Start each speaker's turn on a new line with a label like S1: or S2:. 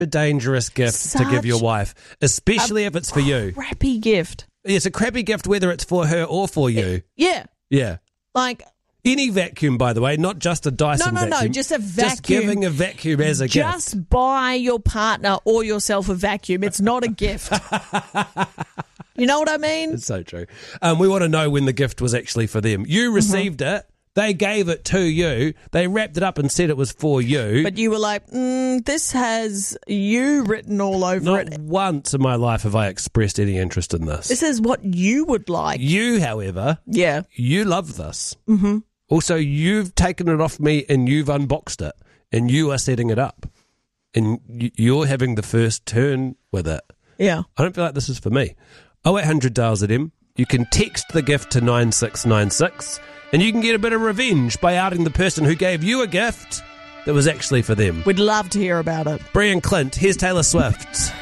S1: a dangerous gift to give your wife, especially if it's for you.
S2: Crappy gift.
S1: It's a crappy gift whether it's for her or for you.
S2: Yeah.
S1: Yeah.
S2: Like...
S1: Any vacuum, by the way, not just a Dyson vacuum.
S2: No, just a vacuum.
S1: Just giving a vacuum as a gift.
S2: Just buy your partner or yourself a vacuum. It's not a gift. You know what I mean?
S1: It's so true. We want to know when the gift was actually for them. You received it. They gave it to you. They wrapped it up and said it was for you.
S2: But you were like, this has you written all over it.
S1: Not once in my life have I expressed any interest in this.
S2: This is what you would like.
S1: You, however, you love this. Mm-hmm. Also, you've taken it off me and you've unboxed it. And you are setting it up. And you're having the first turn with it.
S2: Yeah.
S1: I don't feel like this is for me. 0800 Dales at M. You can text the gift to 9696. And you can get a bit of revenge by outing the person who gave you a gift that was actually for them.
S2: We'd love to hear about it.
S1: Brie and Clint, here's Taylor Swift.